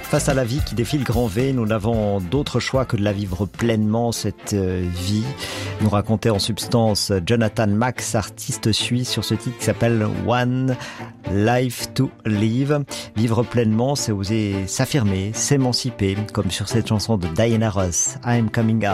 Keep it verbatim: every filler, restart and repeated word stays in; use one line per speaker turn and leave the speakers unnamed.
Face à la vie qui défile grand V, nous n'avons d'autre choix que de la vivre pleinement, cette euh, vie. Nous racontait en substance Jonathan Max, artiste suisse, sur ce titre qui s'appelle One Life to Live. Vivre pleinement, c'est oser s'affirmer, s'émanciper, comme sur cette chanson de Diana Ross, I'm Coming Out.